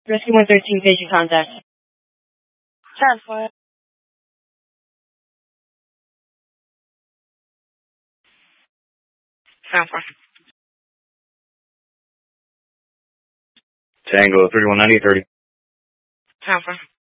Rescue 113, patient contact. 10-4. Tango 3190 30. 10-4.